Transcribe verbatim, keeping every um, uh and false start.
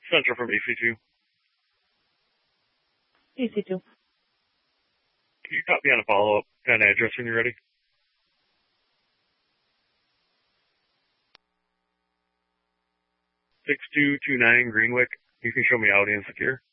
Central from A C two. A C two. Can you copy on a follow-up and address when you're ready? six two two nine Greenwick. You can show me Audi and Secure.